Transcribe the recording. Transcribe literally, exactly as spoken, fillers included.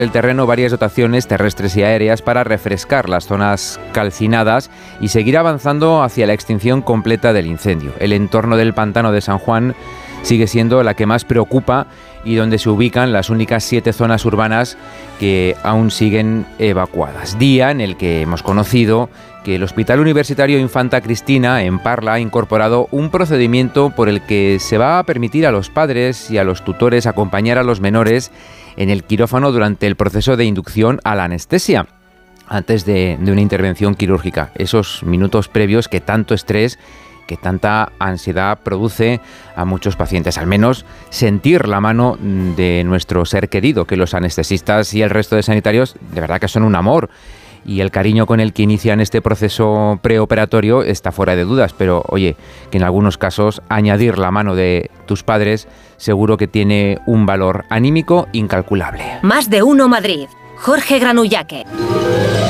el terreno varias dotaciones terrestres y aéreas para refrescar las zonas calcinadas y seguir avanzando hacia la extinción completa del incendio. El entorno del pantano de San Juan sigue siendo la que más preocupa y donde se ubican las únicas siete zonas urbanas que aún siguen evacuadas. Día en el que hemos conocido que el Hospital Universitario Infanta Cristina en Parla ha incorporado un procedimiento por el que se va a permitir a los padres y a los tutores acompañar a los menores en el quirófano durante el proceso de inducción a la anestesia, antes de, de una intervención quirúrgica. Esos minutos previos que tanto estrés, que tanta ansiedad produce a muchos pacientes, al menos sentir la mano de nuestro ser querido, que los anestesistas y el resto de sanitarios de verdad que son un amor. Y el cariño con el que inician este proceso preoperatorio está fuera de dudas, pero oye, que en algunos casos añadir la mano de tus padres seguro que tiene un valor anímico incalculable. Más de uno Madrid. Jorge Granullaque.